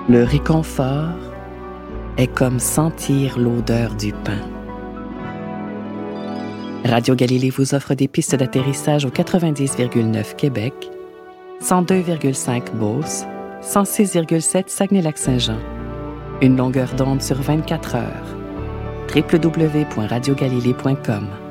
Le réconfort est comme sentir l'odeur du pain. Radio Galilée vous offre des pistes d'atterrissage au 90,9 Québec, 102,5 Beauce, 106,7 Saguenay-Lac-Saint-Jean. Une longueur d'onde sur 24 heures. www.radiogalilée.com